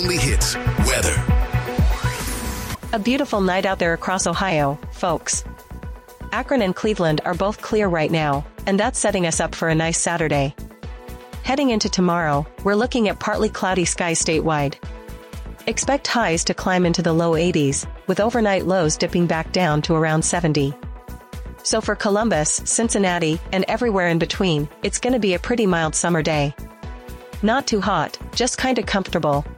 only hits, weather. A beautiful night out there across Ohio, folks. Akron and Cleveland are both clear right now, and that's setting us up for a nice Saturday. Heading into tomorrow, we're looking at partly cloudy skies statewide. Expect highs to climb into the low 80s, with overnight lows dipping back down to around 70. So for Columbus, Cincinnati, and everywhere in between, it's gonna be a pretty mild summer day. Not too hot, just kinda comfortable,